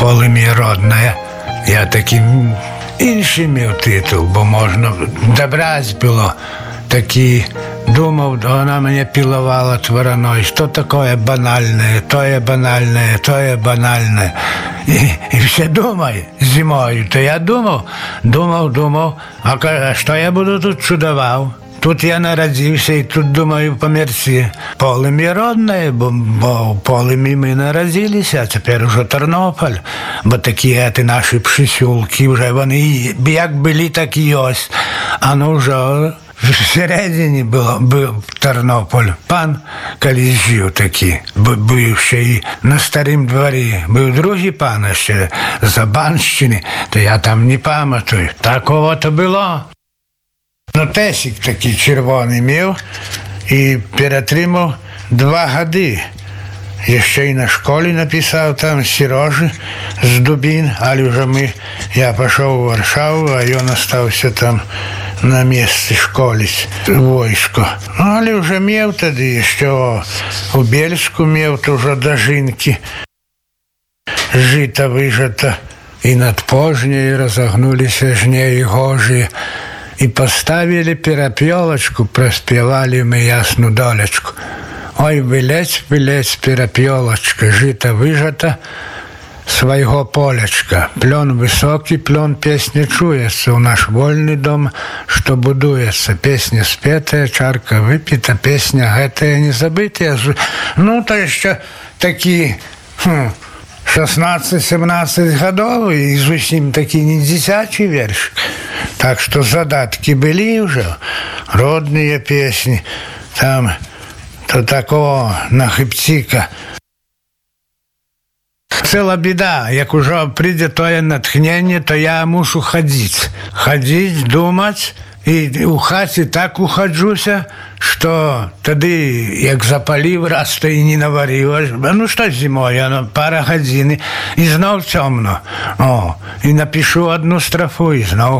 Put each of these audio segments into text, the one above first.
полым'я роднае. Я такі іншы меў тытул, бо можна дабраць было. Такі думаў, вона мяне пілавала твараной, што такое банальнае, тое банальнае, тое банальнае. І все думай зімою. То я думаў, а што я буду тут чудаваў? Тут я нарадзіўся і тут, думаю, памерці. Полым'я роднае, бо полым'і мы нарадзіліся, а цяпер ужо Тарнополь. Бо такія нашы пшысюлкі, уже вони як былі, так і ёсць. А ну ўжо всередині быў Тарнополь. Пан калісь жыў такі, быў яшчэ і на старым двары. Быў другі пан яшчэ з Баншчыны, то я там не памятаю. Такого-то было. Ну, тесік такі чырвоны меў і ператрымаў 2 гады. Яшчэ і на школе напісаў там Серожы з Дубін, але ўжо я пашоў у Варшаву, а ён астаўся там на месцы школіць войску. Ну, але ўжо меў тады яшчэ у Бельску меў, то ўжо да жынкі жыта выжата, і над пожняй разагнуліся жнеі гожыя, і паставілі перапёлачку, праспявалі мы ясну долечку. Ой, вылець, перапёлачка, жыта выжата свайго полечка. Плён высокі, плён песня чуецца ў наш вольны дом, што будуецца. Песня спетая, чарка выпіта, песня гэтая не забытая. Ну, то яшчэ такі 16-17 гадоў і зусім такі не дзіцячы верш. Так што задаткі былі ўжо, родныя песні. Там то такого на хыбціка. Цела беда, як ужо прыйдзе тое натхненне, то я мушу хадзіць, думаць, і у хаце так ухаджуся, што тады, як запаліў раз, то і не наварыла. Ну што зімой, пара гадзіны, і зноў цёмно. І напішу одну страфу, і зноў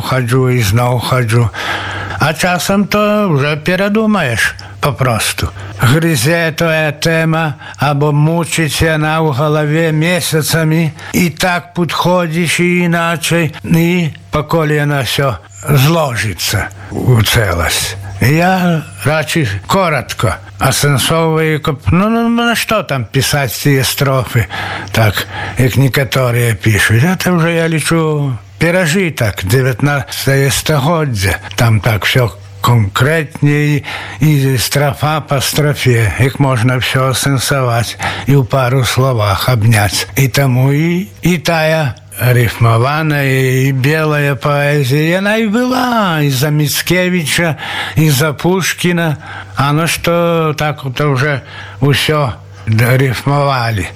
хаджу. А часам то вже перадумаєш попросту. Грызе тая тэма, або мучыць яна ў галаве месяцамі, і так подходзіш і іначай, і паколь яна всё зложится у целость. Я рачи коротко асэнсоўваю, на што там пісаць тыя строфы, так, як некаторыя пішуць. Это уже, я лічу, перажытак 19 стагоддзя. Там так все конкретнее, и строфа по строфе, як можна все асэнсаваць і ў пару словах абняць. І таму і тая рифмованная и белая поэзия, она и была и за Мицкевича, и за Пушкина. Оно что так вот уже все рифмовали.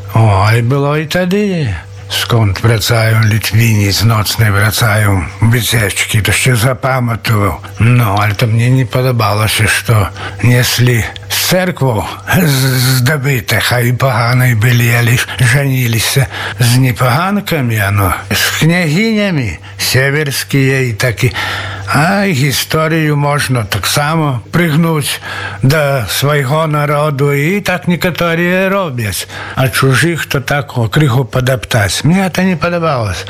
И было и тады. Скąd wracają Litwini z nocnej, wracają wycieczki, to się zapamiętywał. No, ale to mnie nie podobało się, że nieсли z cerkвą zdobyte, a i poganej byli, ale żenilися z niepogankami, z kniaginiami siewerskie i takie. A i historię można tak samo прыгнуть do swojego narodu i tak niektórzy robią, a чужих to tak крыху подоптать. Мне это не подобалось.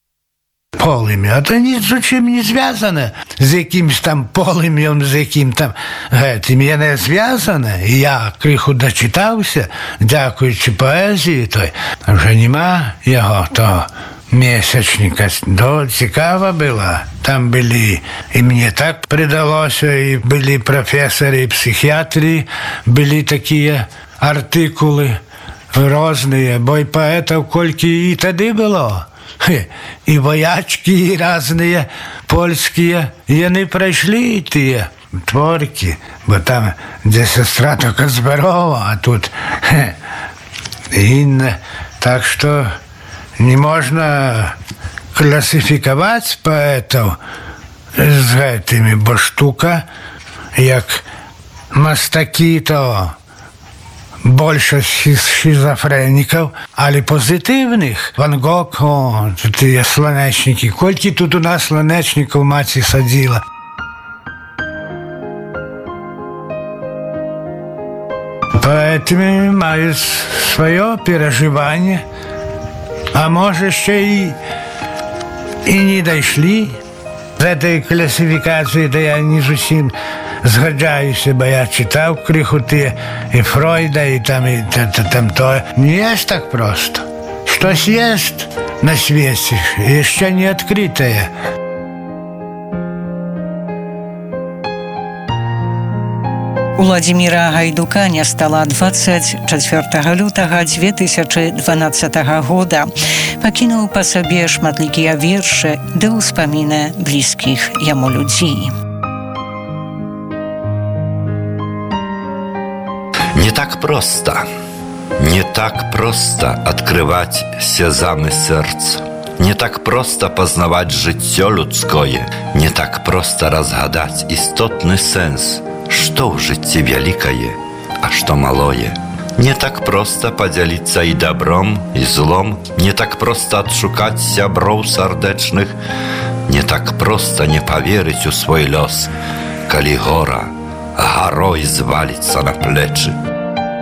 Полым'я, это ни з чим не зв'язане. З якимсь там полым'ям, з яким там гэтым. Я не зв'язане. І я криху дочитався, дякуючи поезії той. Вже нема його того месячника. Цікава була. Там были, и мне так придалося, и были профессоры психиатрии, были такие артикулы разные, бо и поэтов кольки и тады было. И воячки разные, польские, и они прошли тие творки, бо там, где сестра только здорова, а тут инна. Так что не можно класіфікаваць паэтаў з гэтымі, бо штука, як мастакі, то большасць шизофрэнікаў, але пазітыўных. Ван Гог, тыя сланечнікі. Колькі тут у нас сланечнікаў маці садзіла. Паэты маюць сваё перажыванне, А может, еще и не дошли. З этой классификации, да я не зусім згаджаюся, бо я читав криху и Фройда, и там то. Не есть так просто. Что-то есть на свете, еще не открытое. У Владимира Гайдука не стала 24 лютага 2012 года. Пакінуў па сабе шматлікія вершы ды ўспаміны блізкіх яму людзей. Не так просто открывать сезамы сердца. Не так просто познавать жыццё людское. Не так просто разгадать истотный сенс, что в жыцці великое, а что малое. Не так просто поделиться и добром, и злом. Не так просто отшукать сяброў сардэчных. Не так просто не поверить у свой лёс, калі гора горой звалится на плечи.